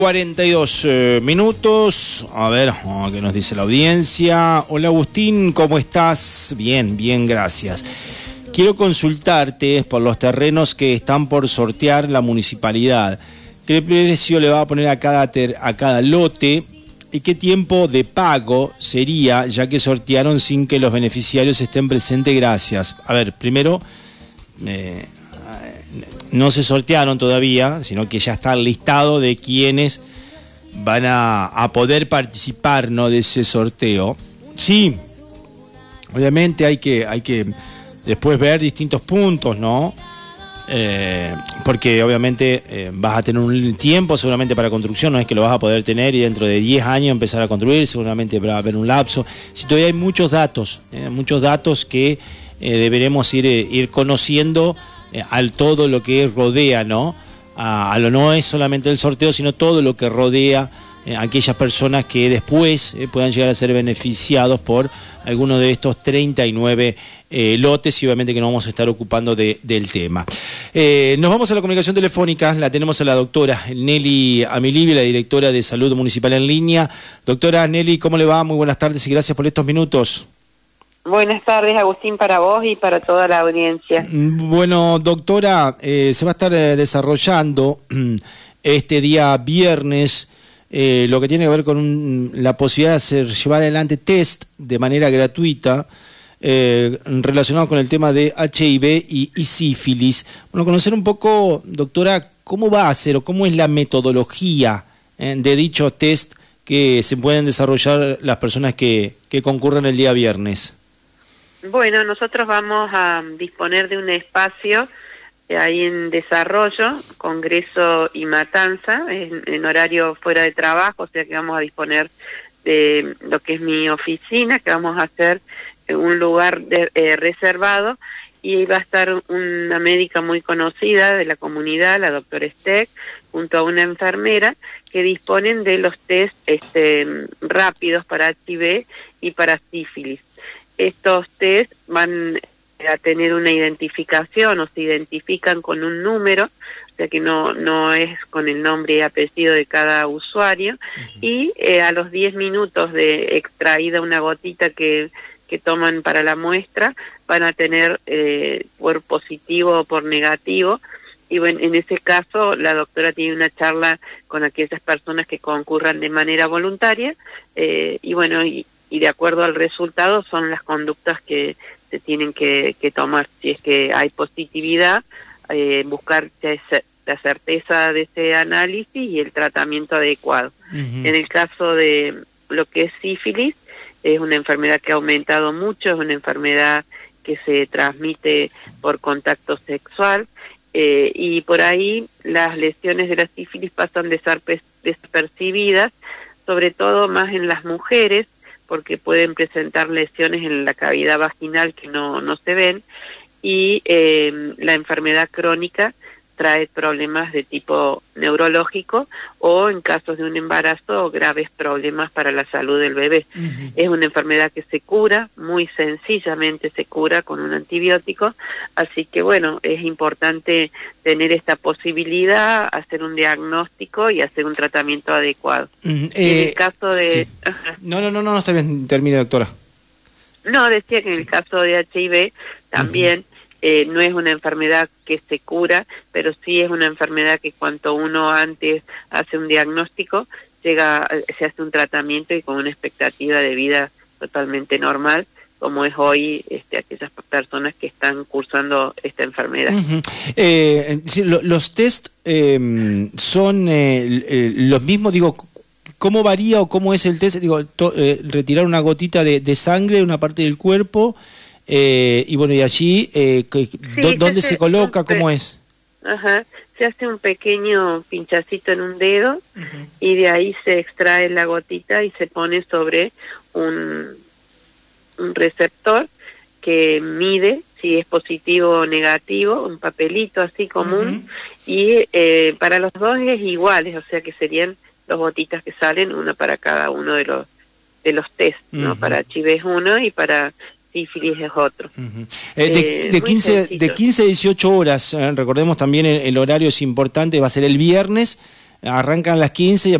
42 minutos, a ver, ¿qué nos dice la audiencia? Hola Agustín, ¿cómo estás? Bien, bien, gracias. Quiero consultarte por los terrenos que están por sortear la municipalidad. ¿Qué precio le va a poner a cada lote? ¿Y qué tiempo de pago sería, ya que sortearon sin que los beneficiarios estén presentes? Gracias. A ver, primero, no se sortearon todavía, sino que ya está el listado de quienes van a poder participar, ¿no?, de ese sorteo. Sí, obviamente hay que después ver distintos puntos, ¿no? Porque obviamente vas a tener un tiempo seguramente para construcción, no es que lo vas a poder tener y dentro de 10 años empezar a construir, seguramente va a haber un lapso. Si todavía hay muchos datos que deberemos ir conociendo al todo lo que rodea, ¿no? No es solamente el sorteo, sino todo lo que rodea a aquellas personas que después puedan llegar a ser beneficiados por alguno de estos 39 lotes, y obviamente que nos vamos a estar ocupando del tema. Nos vamos a la comunicación telefónica, la tenemos a la doctora Nelly Amilivi, la directora de Salud Municipal en línea. Doctora Nelly, ¿cómo le va? Muy buenas tardes y gracias por estos minutos. Buenas tardes, Agustín, para vos y para toda la audiencia. Bueno, doctora, se va a estar desarrollando este día viernes lo que tiene que ver con la posibilidad de llevar adelante test de manera gratuita relacionado con el tema de HIV y sífilis. Bueno, conocer un poco, doctora, cómo va a ser o cómo es la metodología de dichos test que se pueden desarrollar las personas que concurren el día viernes. Bueno, nosotros vamos a disponer de un espacio ahí en Desarrollo, Congreso y Matanza, en horario fuera de trabajo, o sea que vamos a disponer de lo que es mi oficina, que vamos a hacer un lugar reservado, y va a estar una médica muy conocida de la comunidad, la doctora Steck, junto a una enfermera, que disponen de los test rápidos para HIV y para sífilis. Estos test van a tener una identificación o se identifican con un número, o sea que no es con el nombre y apellido de cada usuario, y a los 10 minutos de extraída una gotita que toman para la muestra, van a tener por positivo o por negativo, y bueno, en ese caso la doctora tiene una charla con aquellas personas que concurran de manera voluntaria, y bueno, y de acuerdo al resultado son las conductas que se tienen que tomar. Si es que hay positividad, buscar la certeza de ese análisis y el tratamiento adecuado. En el caso de lo que es sífilis, es una enfermedad que ha aumentado mucho, es una enfermedad que se transmite por contacto sexual, y por ahí las lesiones de la sífilis pasan desapercibidas, sobre todo más en las mujeres, porque pueden presentar lesiones en la cavidad vaginal que no se ven, y la enfermedad crónica trae problemas de tipo neurológico o, en casos de un embarazo, graves problemas para la salud del bebé. Es una enfermedad que se cura, muy sencillamente se cura con un antibiótico, así que bueno, es importante tener esta posibilidad, hacer un diagnóstico y hacer un tratamiento adecuado. En el caso de... Sí. No, está bien, termine, doctora. No, decía que en el caso de HIV también... no es una enfermedad que se cura, pero sí es una enfermedad que cuanto uno antes hace un diagnóstico, se hace un tratamiento y con una expectativa de vida totalmente normal, como es hoy aquellas personas que están cursando esta enfermedad. Sí, los test son los mismos, digo, ¿cómo varía o cómo es el test? Digo, retirar una gotita de sangre de una parte del cuerpo, y bueno, y allí, ¿dónde se coloca? ¿Cómo es? Se hace un pequeño pinchacito en un dedo, y de ahí se extrae la gotita y se pone sobre un receptor que mide si es positivo o negativo, un papelito así común, y para los dos es iguales, o sea que serían 2 gotitas que salen, una para cada uno de los test, ¿no? Para HIV es uno y para sífilis es otro. De 15 a 18 horas, recordemos también el horario es importante, va a ser el viernes, arrancan a las 15 y